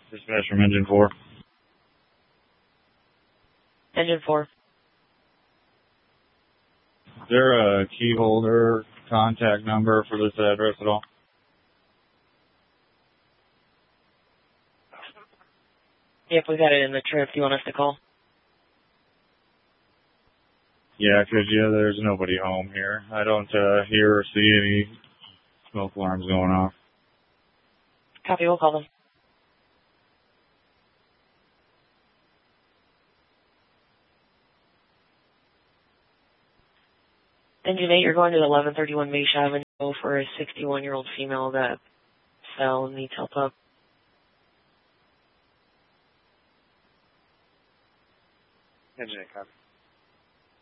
Dispatch from Engine 4. Engine 4. Is there a key holder contact number for this address at all? Yep, we got it in the trip. Do you want us to call? Yeah, 'cause there's nobody home here. I don't hear or see any smoke alarms going off. Copy, we'll call them. Engine 8, you're going to 1131 Maish Avenue for a 61-year-old female that fell and needs help up. Engine 8, copy.